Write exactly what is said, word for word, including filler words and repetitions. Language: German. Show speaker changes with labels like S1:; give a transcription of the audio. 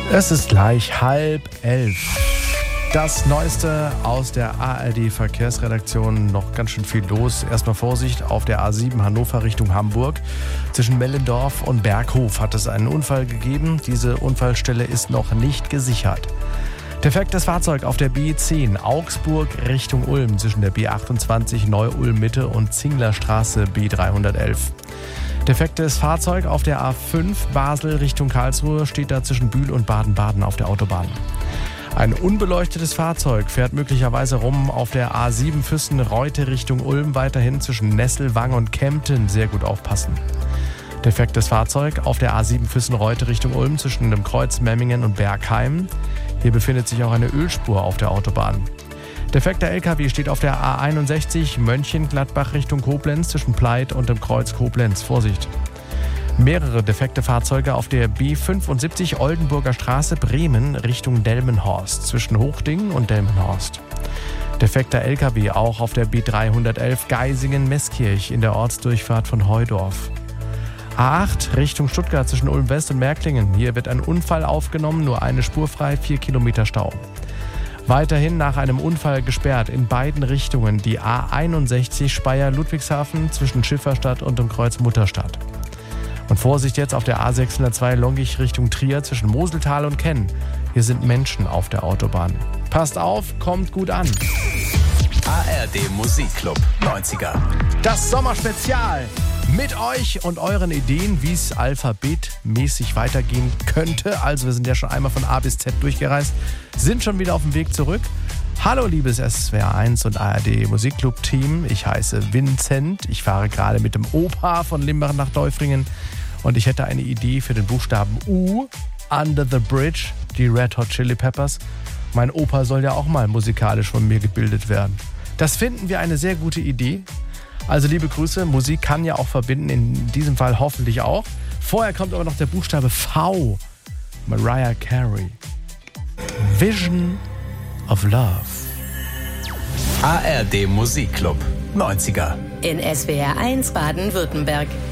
S1: Es ist gleich halb elf. Das Neueste aus der A R D-Verkehrsredaktion, noch ganz schön viel los. Erstmal Vorsicht, auf der A sieben Hannover Richtung Hamburg. Zwischen Mellendorf und Berghof hat es einen Unfall gegeben. Diese Unfallstelle ist noch nicht gesichert. Defektes Fahrzeug auf der B zehn Augsburg Richtung Ulm zwischen der B achtundzwanzig Neu-Ulm Mitte und Zinglerstraße B dreihundertelf. Defektes Fahrzeug auf der A fünf Basel Richtung Karlsruhe steht da zwischen Bühl und Baden-Baden auf der Autobahn. Ein unbeleuchtetes Fahrzeug fährt möglicherweise rum auf der A sieben Füssen-Reute Richtung Ulm, weiterhin zwischen Nesselwang und Kempten. Sehr gut aufpassen. Defektes Fahrzeug auf der A sieben Füssen-Reute Richtung Ulm zwischen dem Kreuz Memmingen und Bergheim. Hier befindet sich auch eine Ölspur auf der Autobahn. Defekter L K W steht auf der A einundsechzig Mönchengladbach Richtung Koblenz zwischen Pleit und dem Kreuz Koblenz. Vorsicht! Mehrere defekte Fahrzeuge auf der B fünfundsiebzig Oldenburger Straße Bremen Richtung Delmenhorst zwischen Hochding und Delmenhorst. Defekter L K W auch auf der B dreihundertelf Geisingen-Meßkirch in der Ortsdurchfahrt von Heudorf. A acht Richtung Stuttgart zwischen Ulm West und Märklingen. Hier wird ein Unfall aufgenommen, nur eine Spur frei, vier Kilometer Stau. Weiterhin nach einem Unfall gesperrt in beiden Richtungen die A einundsechzig Speyer-Ludwigshafen zwischen Schifferstadt und dem Kreuz Mutterstadt. Und Vorsicht jetzt auf der A sechshundertzwei Longich Richtung Trier zwischen Moseltal und Kenn. Hier sind Menschen auf der Autobahn. Passt auf, kommt gut an.
S2: A R D Musikclub neunziger.
S1: Das Sommerspezial mit euch und euren Ideen, wie es alphabetmäßig weitergehen könnte. Also wir sind ja schon einmal von A bis Z durchgereist, sind schon wieder auf dem Weg zurück. Hallo liebes S W R eins und A R D Musikclub-Team. Ich heiße Vincent. Ich fahre gerade mit dem Opa von Limbach nach Däufringen. Und ich hätte eine Idee für den Buchstaben U, Under the Bridge, die Red Hot Chili Peppers. Mein Opa soll ja auch mal musikalisch von mir gebildet werden. Das finden wir eine sehr gute Idee. Also liebe Grüße, Musik kann ja auch verbinden, in diesem Fall hoffentlich auch. Vorher kommt aber noch der Buchstabe V, Mariah Carey. Vision of Love.
S2: A R D Musikclub neunziger.
S3: In S W R eins Baden-Württemberg.